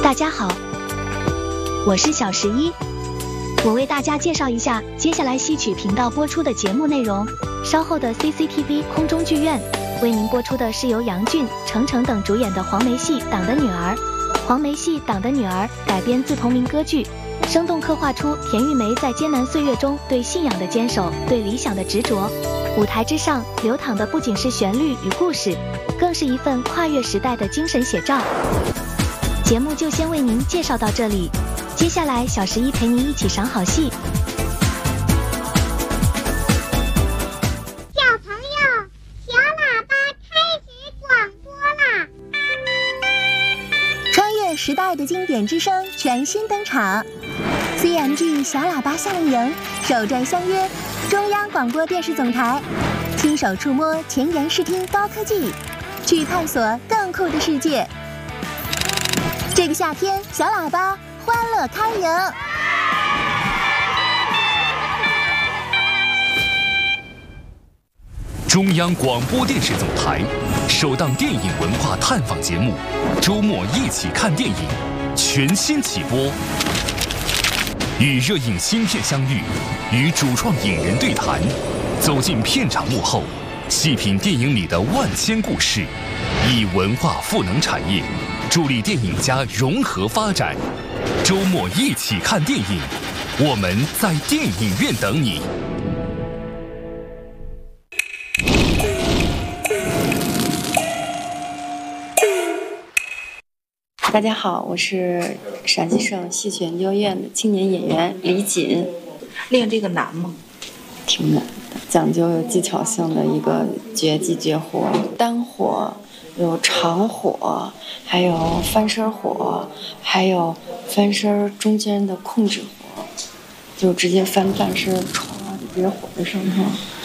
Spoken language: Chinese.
大家好，我是小11，我为大家介绍一下接下来戏曲频道播出的节目内容。稍后的 CCTV 空中剧院为您播出的是由杨俊、程程等主演的黄梅戏《党的女儿》。黄梅戏《党的女儿》改编自同名歌剧，生动刻画出田玉梅在艰难岁月中对信仰的坚守、对理想的执着。舞台之上流淌的不仅是旋律与故事，更是一份跨越时代的精神写照。节目就先为您介绍到这里，接下来小11陪您一起赏好戏。 小朋友，小喇叭开始广播啦！ 穿越时代的经典之声全新登场 ，CMG 小喇叭夏令营首站相约中央广播电视总台，亲手触摸前沿视听高科技，去探索更酷的世界。这个夏天，小喇叭欢乐开营。 中央广播电视总台首档电影文化探访节目《周末一起看电影》全新起播，与热映新片相遇，与主创影人对谈，走进片场幕后，细品电影里的万千故事，以文化赋能产业，助力电影家融合发展。周末一起看电影，我们在电影院等你。 大家好，我是陕西省戏曲研究院的青年演员李锦。 练这个难吗？ 挺难的，讲究有技巧性的一个绝技绝活，单活，有长火，还有翻身火，还有翻身中间的控制火，就直接翻半身，歘就直接火在上头。